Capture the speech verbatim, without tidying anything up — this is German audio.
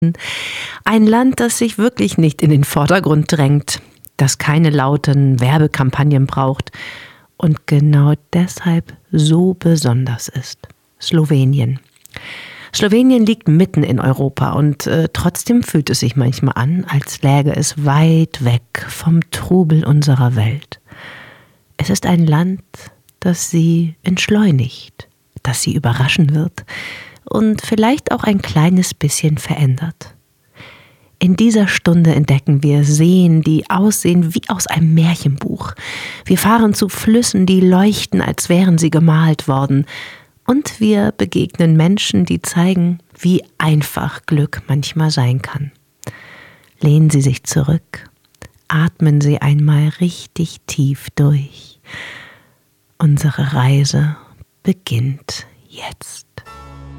Ein Land, das sich wirklich nicht in den Vordergrund drängt, das keine lauten Werbekampagnen braucht und genau deshalb so besonders ist. Slowenien. Slowenien liegt mitten in Europa und äh, trotzdem fühlt es sich manchmal an, als läge es weit weg vom Trubel unserer Welt. Es ist ein Land, das sie entschleunigt, das sie überraschen wird und vielleicht auch ein kleines bisschen verändert. In dieser Stunde entdecken wir Seen, die aussehen wie aus einem Märchenbuch. Wir fahren zu Flüssen, die leuchten, als wären sie gemalt worden. Und wir begegnen Menschen, die zeigen, wie einfach Glück manchmal sein kann. Lehnen Sie sich zurück, atmen Sie einmal richtig tief durch. Unsere Reise beginnt jetzt.